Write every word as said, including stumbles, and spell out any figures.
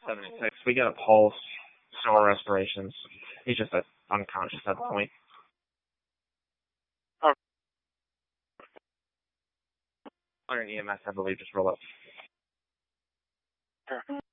seventy-six. We get a pulse, sore respirations. He's just uh, unconscious at the point. Oh. Under E M S, I believe, just roll up. Sure.